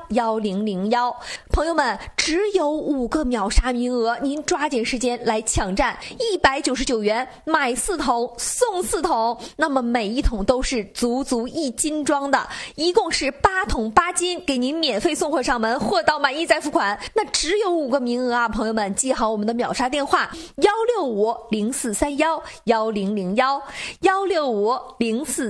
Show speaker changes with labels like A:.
A: 1001。朋友们，只有5个秒杀名额，您抓紧时间来抢占，199元买4桶送4桶，那么每一桶都是足足1斤装的，一共是8桶8斤，给您免费送货上门，货到满意再付款。那只有5个名额啊，朋友们记好我们的秒杀电话：16504311001，1650431。